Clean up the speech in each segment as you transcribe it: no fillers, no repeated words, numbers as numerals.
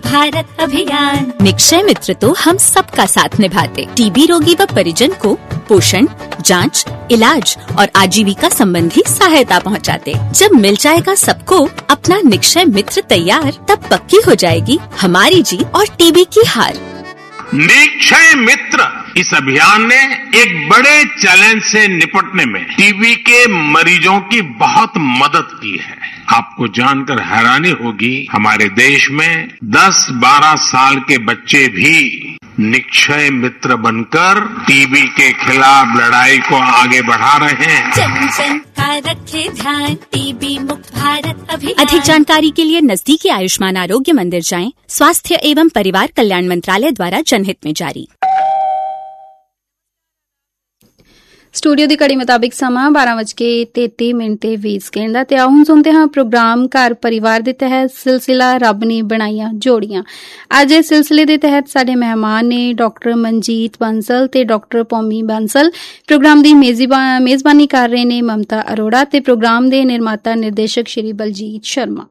भारत अभियान। निक्षय मित्र तो हम सबका साथ निभाते, टीबी रोगी व परिजन को पोषण, जांच, इलाज और आजीविका संबंधी सहायता पहुंचाते। जब मिल जाएगा सबको अपना निक्षय मित्र तैयार, तब पक्की हो जाएगी हमारी जीत और टीबी की हार। निक्षय मित्र इस अभियान ने एक बड़े चैलेंज से निपटने में टीबी के मरीजों की बहुत मदद की है। आपको जानकर हैरानी होगी, हमारे देश में 10-12 साल के बच्चे भी निक्षय मित्र बनकर टीबी के खिलाफ लड़ाई को आगे बढ़ा रहे हैं। जन जन का रखे ध्यान, टीबी मुक्त भारत अभियान। अधिक जानकारी के लिए नजदीकी आयुष्मान आरोग्य मंदिर जाएं। स्वास्थ्य एवं परिवार कल्याण मंत्रालय द्वारा जनहित में जारी। स्टूडियो की घड़ी मुताबिक समा 12:33 ਦਾ ਤੇ ਆਓ ਹੁਣ ਸੁਣਦੇ ਹਾਂ ਪ੍ਰੋਗਰਾਮ ਘਰ ਪਰਿਵਾਰ ਦੇ ਤਹਿਤ ਸਿਲਸਿਲਾ ਰੱਬ ਨੇ ਬਣਾਈਆਂ ਜੋੜੀਆਂ। ਅੱਜ ਇਸ ਸਿਲਸਿਲੇ ਦੇ ਤਹਿਤ ਸਾਡੇ ਮਹਿਮਾਨ ਨੇ ਡਾਕਟਰ ਮਨਜੀਤ ਬੰਸਲ ਤੇ ਡਾਕਟਰ ਪੌਮੀ ਬੰਸਲ। ਪ੍ਰੋਗਰਾਮ ਦੀ ਮੇਜ਼ਬਾਨੀ ਕਰ ਰਹੇ ਨੇ ਮਮਤਾ ਅਰੋੜਾ ਤੇ ਪ੍ਰੋਗਰਾਮ ਦੇ ਨਿਰਮਾਤਾ ਨਿਰਦੇਸ਼ਕ ਸ਼੍ਰੀ ਬਲਜੀਤ ਸ਼ਰਮਾ।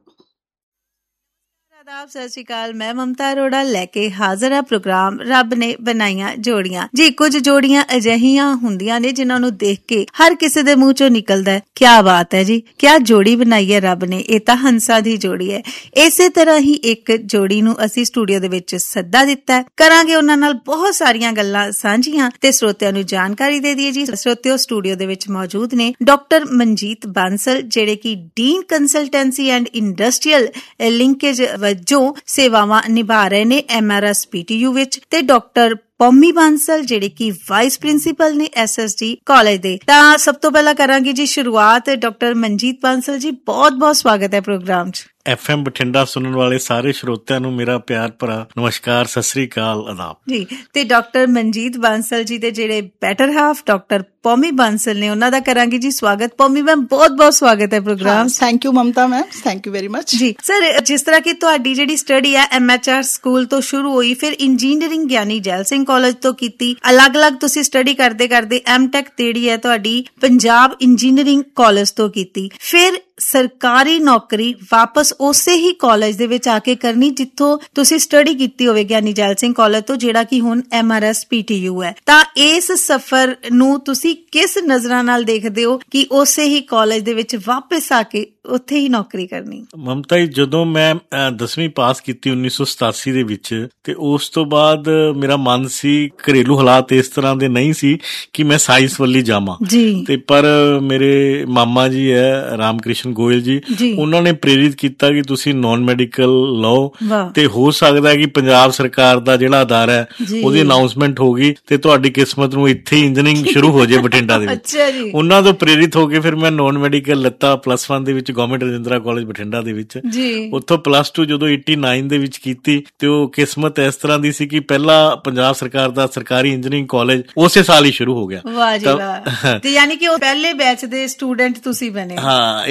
ਸਤਿ ਸ਼੍ਰੀ ਅਕਾਲ, ਮੈਂ ਮਮਤਾ ਅਰੋੜਾ ਲੈ ਕੇ ਹਾਜ਼ਰ ਹਾਂ ਪ੍ਰੋਗਰਾਮ ਰੱਬ ਨੇ ਬਣਾਈਆਂ ਜੋੜੀਆਂ। ਜੀ ਕੁਝ ਜੋੜੀਆਂ ਅਜਿਹੀਆਂ ਹੁੰਦੀਆਂ ਨੇ ਜਿਨ੍ਹਾਂ ਨੂੰ ਦੇਖ ਕੇ ਹਰ ਕਿਸੇ ਦੇ ਮੂੰਹ ਚੋਂ ਨਿਕਲਦਾ ਹੈ, ਕਿਆ ਬਾਤ ਹੈ ਜੀ, ਕਿਆ ਜੋੜੀ ਬਣਾਈ ਹੈ ਰੱਬ ਨੇ, ਇਹ ਤਾਂ ਹੰਸਾਂ ਦੀ ਜੋੜੀ ਹੈ। ਇਸੇ ਤਰ੍ਹਾਂ ਹੀ ਇੱਕ ਜੋੜੀ ਨੂੰ ਅਸੀਂ ਸਟੂਡੀਓ ਦੇ ਵਿੱਚ ਸੱਦਾ ਦਿੱਤਾ, ਕਰਾਂਗੇ ਉਹਨਾਂ ਨਾਲ ਬਹੁਤ ਸਾਰੀਆਂ ਗੱਲਾਂ ਸਾਂਝੀਆਂ ਤੇ ਸਰੋਤਿਆਂ ਨੂੰ ਜਾਣਕਾਰੀ ਦੇ ਦਈਏ। ਜੀ ਸਰੋਤਿਓ, ਸਟੂਡੀਓ ਦੇ ਵਿੱਚ ਮੌਜੂਦ ਨੇ ਡਾਕਟਰ ਮਨਜੀਤ ਬਾਂਸਲ, ਜਿਹੜੇ ਕਿ dean consultancy and industrial linkage ਜੋ ਸੇਵਾਵਾਂ ਨਿਭਾ ਰਹੇ ਨੇ MRS PTU ਵਿੱਚ, ਤੇ ਡਾਕਟਰ ਪੌਮੀ ਬਾਂਸਲ ਜਿਹੜੇ ਕਿ ਵਾਈਸ ਪ੍ਰਿੰਸੀਪਲ ਨੇ SSD ਕਾਲਜ ਦੇ। ਤਾਂ ਸਭ ਤੋਂ ਪਹਿਲਾਂ ਕਰਾਂਗੇ ਜੀ ਸ਼ੁਰੂਆਤ ਡਾਕਟਰ ਮਨਜੀਤ ਬਾਂਸਲ ਜੀ, ਬਹੁਤ-ਬਹੁਤ ਸਵਾਗਤ ਹੈ ਪ੍ਰੋਗਰਾਮ 'ਚ। FM ਬਠਿੰਡਾ ਸੁਣਨ ਵਾਲੇ ਸਾਰੇ ਸਰੋਤਿਆਂ ਨੂੰ ਮੇਰਾ ਪਿਆਰ ਭਰਾ ਨਮਸਕਾਰ, ਸਤਿ ਸ੍ਰੀ ਅਕਾਲ, ਆਦਾਬ ਜੀ। ਤੇ ਡਾਕਟਰ ਮਨਜੀਤ ਬਾਂਸਲ ਜੀ ਦੇ ਜਿਹੜੇ ਬੈਟਰ ਹਾਫ ਡਾਕਟਰ ਪੌਮੀ ਬਾਂਸਲ ਨੇ, ਉਹਨਾਂ ਦਾ ਕਰਾਂਗੇ ਜੀ ਸਵਾਗਤ। ਪੌਮੀ ਮੈਮ, ਬਹੁਤ-ਬਹੁਤ ਸਵਾਗਤ ਹੈ programme. Thank you Mamta ma'am, thank you very much ਜੀ। ਸਰ, ਜਿਸ ਤਰ੍ਹਾਂ ਕਿ ਤੁਹਾਡੀ ਜਿਹੜੀ ਸਟੱਡੀ ਹੈ MHR ਸਕੂਲ ਤੋਂ ਸ਼ੁਰੂ ਹੋਈ, ਫਿਰ ਇੰਜੀਨੀਅਰਿੰਗ ਗਿਆਨੀ ਜੈਲ ਸਿੰਘ ਕਾਲਜ ਤੋਂ ਕੀਤੀ, ਅਲੱਗ-ਅਲੱਗ ਤੁਸੀਂ ਸਟੱਡੀ ਕਰਦੇ MTech ਜਿਹੜੀ ਹੈ ਤੁਹਾਡੀ ਪੰਜਾਬ ਇੰਜੀਨੀਅਰਿੰਗ ਕਾਲਜ ਤੋਂ ਕੀਤੀ, ਫਿਰ ਸਰਕਾਰੀ ਨੌਕਰੀ ਵਾਪਸ ਉਸੇ ਹੀ ਕਾਲਜ ਦੇ ਵਿੱਚ ਆ ਕੇ ਕਰਨੀ ਜਿੱਥੋਂ ਤੁਸੀਂ ਸਟੱਡੀ ਕੀਤੀ ਹੋਵੇ, ਗਿਆਨੀ ਜੈਲ ਸਿੰਘ ਕਾਲਜ ਤੋਂ, ਜਿਹੜਾ ਕਿ ਹੁਣ MRS PTU ਹੈ। ਤਾਂ ਇਸ ਸਫ਼ਰ ਨੂੰ ਤੁਸੀਂ ਕਿਸ ਨਜ਼ਰਾਂ ਨਾਲ ਦੇਖਦੇ ਹੋ ਕਿ ਉਸੇ ਹੀ ਕਾਲਜ ਦੇ ਵਿੱਚ ਵਾਪਸ ਆ ਕੇ ਉੱਥੇ ਹੀ ਨੌਕਰੀ ਕਰਨੀ? ਮਮਤਾ ਜੀ, ਜਦੋਂ ਮੈਂ 10ਵੀਂ ਪਾਸ ਕੀਤੀ 1987 ਦੇ ਵਿੱਚ, ਤੇ ਉਸ ਤੋਂ ਬਾਅਦ ਮੇਰਾ ਮਨ ਸੀ, ਘਰੇਲੂ ਹਾਲਾਤ ਇਸ ਤਰ੍ਹਾਂ ਦੇ ਨਹੀਂ ਸੀ ਕਿ ਮੈਂ ਸਾਇੰਸ ਵੱਲ ਜਾਵਾਂ, ਤੇ ਪਰ ਮੇਰੇ ਮਾਮਾ ਜੀ ਹੈ ਰਾਮ ਕ੍ਰਿਸ਼ਨ ਗੋਇਲ ਜੀ, ਉਹਨਾਂ ਨੇ ਪ੍ਰੇਰਿਤ ਕੀਤਾ ਕਿ ਤੁਸੀਂ ਨੌਨ ਮੈਡੀਕਲ ਲਓ, ਤੇ ਹੋ ਸਕਦਾ ਕਿ ਪੰਜਾਬ ਸਰਕਾਰ ਦਾ ਜਿਹੜਾ ਅਦਾਰਾ ਹੈ ਉਹਦੀ ਅਨਾਉਂਸਮੈਂਟ ਹੋ ਗਈ ਤੇ ਤੁਹਾਡੀ ਕਿਸਮਤ ਨੂੰ ਇੱਥੇ ਹੀ ਇੰਜੀਨੀਅਰਿੰਗ ਸ਼ੁਰੂ ਹੋ ਜਾਏ ਬਠਿੰਡਾ ਦੇ ਵਿੱਚ। ਉਹਨਾਂ ਤੋਂ ਪ੍ਰੇਰਿਤ ਹੋ ਕੇ ਫਿਰ ਮੈਂ ਨੌਨ ਮੈਡੀਕਲ ਲੱਤਾ +1 ਦੇ ਵਿੱਚ ਗਵਰਨਮੈਂਟ ਰਜਿੰਦਰਾ ਕਾਲਜ ਬਠਿੰਡਾ ਦੇ ਵਿੱਚ। ਉੱਥੋਂ +2 ਜਦੋਂ 89 ਦੇ ਵਿੱਚ ਕੀਤੀ, ਤੇ ਉਹ ਕਿਸਮਤ ਇਸ ਤਰ੍ਹਾਂ ਦੀ ਸੀ ਕਿ ਪਹਿਲਾ ਪੰਜਾਬ ਸਰਕਾਰ ਦਾ ਸਰਕਾਰੀ ਇੰਜੀਨੀਅਰਿੰਗ ਕਾਲਜ ਉਸੇ ਸਾਲ ਹੀ ਸ਼ੁਰੂ ਹੋ ਗਿਆ। ਵਾਹ ਜੀ ਵਾਹ। ਤੇ ਯਾਨੀ ਕਿ ਉਹ ਪਹਿਲੇ ਬੈਚ ਦੇ ਸਟੂਡੈਂਟ ਤੁਸੀਂ ਬਣੇ? ਹਾਂ,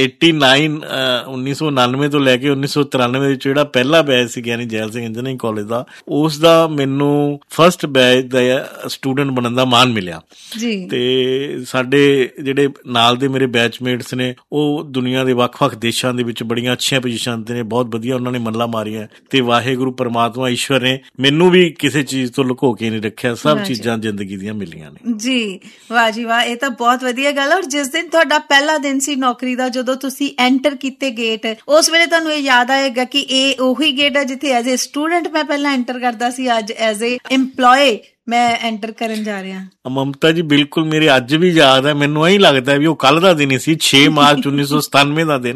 1999 ਤੋਂ ਲੈ ਕੇ 1993 ਵਿੱਚ ਜਿਹੜਾ ਪਹਿਲਾ ਬੈਚ ਸੀ ਗਿਆਨੀ ਜੈਲ ਸਿੰਘ ਇੰਜੀਨੀਅਰਿੰਗ ਕਾਲਜ ਦਾ, ਉਸ ਦਾ ਮੈਨੂੰ ਫਸਟ ਬੈਚ ਦਾ ਸਟੂਡੈਂਟ ਬਣਨ ਦਾ ਮਾਣ ਮਿਲਿਆ। ਤੇ ਸਾਡੇ ਜਿਹੜੇ ਨਾਲ ਦੇ ਮੇਰੇ ਬੈਚਮੇਟਸ ਨੇ, ਉਹ ਦੁਨੀਆ ਦੇ ਵੱਖ-ਵੱਖ ਦੇਸ਼ਾਂ ਦੇ ਵਿੱਚ ਬੜੀਆਂ ਅੱਛੀਆਂ ਪੋਜੀਸ਼ਨ ਤੇ ਨੇ, ਬਹੁਤ ਵਧੀਆ ਉਹਨਾਂ ਨੇ ਮੱਲਾਂ ਮਾਰੀਆਂ, ਤੇ ਵਾਹਿਗੁਰੂ ਪਰਮਾਤਮਾ ਈਸ਼ਵਰ ਨੇ ਮੈਨੂੰ ਵੀ ਕਿਸੇ ਚੀਜ਼ ਤੋਂ ਲੁਕੋ ਕੇ ਨਹੀਂ ਰੱਖਿਆ, ਸਭ ਚੀਜ਼ਾਂ ਜ਼ਿੰਦਗੀ ਦੀਆਂ ਮਿਲੀਆਂ ਨੇ। ਜੀ ਵਾਹ ਜੀ ਵਾਹ, ਇਹ ਤਾਂ ਬਹੁਤ ਵਧੀਆ ਗੱਲ ਹੈ। ਔਰ ਜਿਸ ਦਿਨ ਤੁਹਾਡਾ ਪਹਿਲਾ ਦਿਨ ਸੀ ਨੌਕਰੀ ਦਾ, ਜਦੋਂ ਤੁਸੀਂ ਐਂਟਰ ਕੀਤੇ ਗੇਟ, ਉਸ ਵੇਲੇ ਤੁਹਾਨੂੰ ਇਹ ਯਾਦ ਆਏਗਾ ਕਿ ਇਹ ਉਹੀ ਗੇਟ ਹੈ ਜਿੱਥੇ ਐਜ਼ ਏ ਸਟੂਡੈਂਟ ਮੈਂ ਪਹਿਲਾਂ ਐਂਟਰ ਕਰਦਾ ਸੀ, ਅੱਜ ਐਜ਼ ਏ EMPLOYE ਮੈਂ ਐਂਟਰ ਕਰਨ ਜਾ ਰਿਹਾ? ਮਮਤਾ ਜੀ, ਬਿਲਕੁਲ ਮੇਰੇ ਅੱਜ ਵੀ ਯਾਦ ਹੈ। ਮੈਨੂੰ ਇਹੀ ਲੱਗਦਾ ਵੀ ਉਹ ਕੱਲ ਦਾ ਦਿਨ ਹੀ ਸੀ, 6 ਮਾਰਚ 1997 ਦਾ ਦਿਨ,